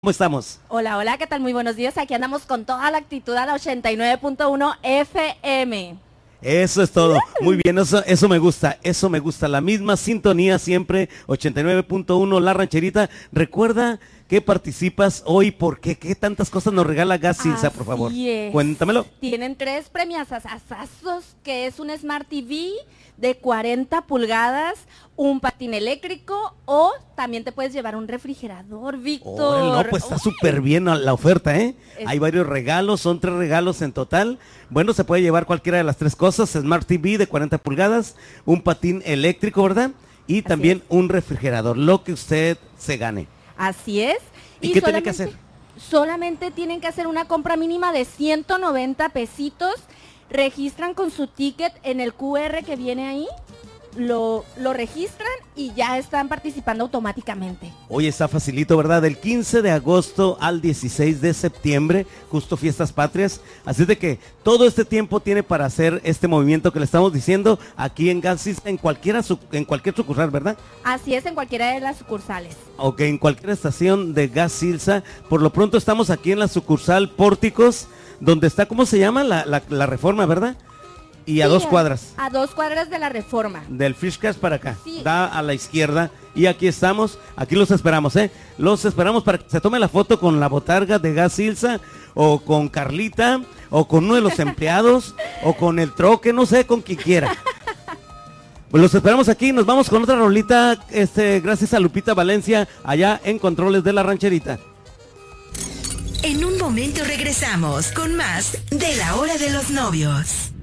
¿Cómo estamos? Hola, hola, ¿qué tal? Muy buenos días. Aquí andamos con toda la actitud a la 89.1 FM. Eso es todo. Muy bien, eso me gusta. La misma sintonía siempre, 89.1 La Rancherita. Recuerda que participas hoy porque qué tantas cosas nos regala Gas Silsa, por favor. Cuéntamelo. Tienen 3 premiazazazazos, que es un Smart TV de 40 pulgadas, un patín eléctrico o también te puedes llevar un refrigerador, Víctor. No, pues está súper bien la oferta, ¿eh? Hay varios regalos, son 3 regalos en total. Bueno, se puede llevar cualquiera de las 3 cosas, Smart TV de 40 pulgadas, un patín eléctrico, ¿verdad? Y también un refrigerador, lo que usted se gane. Así es. ¿Y qué tiene que hacer? Solamente tienen que hacer una compra mínima de 190 pesitos. Registran con su ticket en el QR que viene ahí, lo registran y ya están participando automáticamente. Hoy está facilito, ¿verdad? Del 15 de agosto al 16 de septiembre, justo Fiestas Patrias. Así de que todo este tiempo tiene para hacer este movimiento que le estamos diciendo aquí en Gas Silsa, en cualquier sucursal, ¿verdad? Así es, en cualquiera de las sucursales. Ok, en cualquier estación de Gas Silsa. Por lo pronto estamos aquí en la sucursal Pórticos, donde está, ¿cómo se llama? La Reforma, ¿verdad? Y sí, a 2 cuadras. A 2 cuadras de la Reforma. Del Fish Cash para acá. Sí. Da a la izquierda. Y aquí estamos. Aquí los esperamos, ¿eh? Los esperamos para que se tome la foto con la botarga de Gas Silsa, o con Carlita, o con uno de los empleados, o con el troque, no sé, con quien quiera. Pues los esperamos aquí. Nos vamos con otra rolita, gracias a Lupita Valencia, allá en Controles de La Rancherita. En un momento regresamos con más de La Hora de los Novios.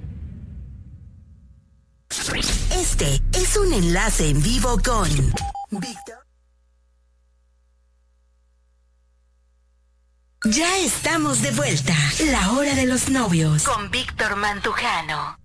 Este es un enlace en vivo con Víctor. Ya estamos de vuelta. La Hora de los Novios con Víctor Mantujano.